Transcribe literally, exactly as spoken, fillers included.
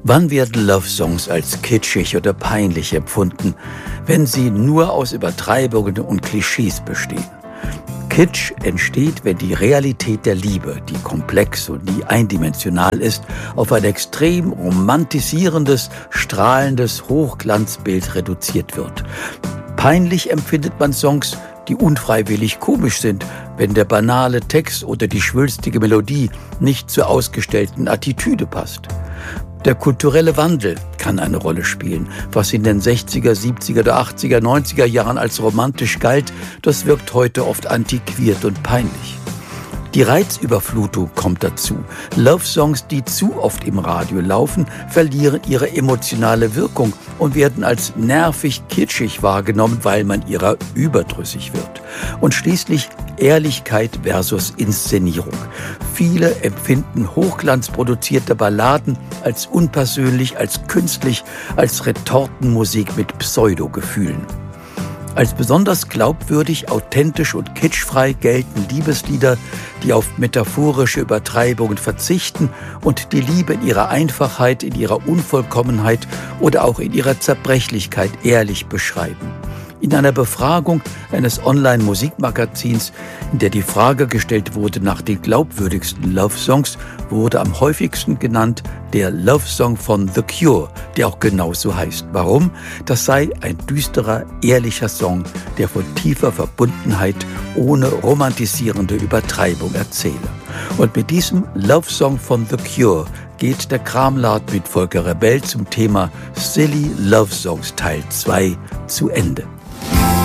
Wann werden Love-Songs als kitschig oder peinlich empfunden, wenn sie nur aus Übertreibungen und Klischees bestehen? Kitsch entsteht, wenn die Realität der Liebe, die komplex und nie eindimensional ist, auf ein extrem romantisierendes, strahlendes Hochglanzbild reduziert wird. Peinlich empfindet man Songs, die unfreiwillig komisch sind, wenn der banale Text oder die schwülstige Melodie nicht zur ausgestellten Attitüde passt. Der kulturelle Wandel kann eine Rolle spielen. Was in den sechziger, siebziger oder achtziger, neunziger Jahren als romantisch galt, das wirkt heute oft antiquiert und peinlich. Die Reizüberflutung kommt dazu. Love-Songs, die zu oft im Radio laufen, verlieren ihre emotionale Wirkung und werden als nervig kitschig wahrgenommen, weil man ihrer überdrüssig wird. Und schließlich Ehrlichkeit versus Inszenierung. Viele empfinden hochglanzproduzierte Balladen als unpersönlich, als künstlich, als Retortenmusik mit Pseudogefühlen. Als besonders glaubwürdig, authentisch und kitschfrei gelten Liebeslieder, die auf metaphorische Übertreibungen verzichten und die Liebe in ihrer Einfachheit, in ihrer Unvollkommenheit oder auch in ihrer Zerbrechlichkeit ehrlich beschreiben. In einer Befragung eines Online-Musikmagazins, in der die Frage gestellt wurde nach den glaubwürdigsten Love-Songs, wurde am häufigsten genannt der Love-Song von The Cure, der auch genauso heißt. Warum? Das sei ein düsterer, ehrlicher Song, der von tiefer Verbundenheit ohne romantisierende Übertreibung erzähle. Und mit diesem Love-Song von The Cure geht der Kramladen mit Volker Rebell zum Thema Silly Love Songs Teil zwei zu Ende.